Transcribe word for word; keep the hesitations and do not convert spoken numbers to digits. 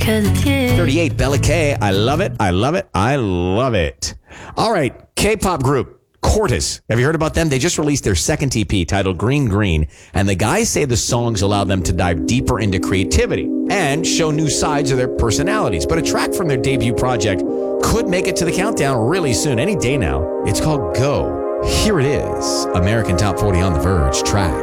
'cause it's you. thirty-eight, Bella K. I love it. I love it. I love it. All right. K-pop group Cortis. Have you heard about them? They just released their second E P titled Green Green, and the guys say the songs allow them to dive deeper into creativity and show new sides of their personalities. But a track from their debut project could make it to the countdown really soon, any day now. It's called Go. Here it is, American Top forty on the Verge track.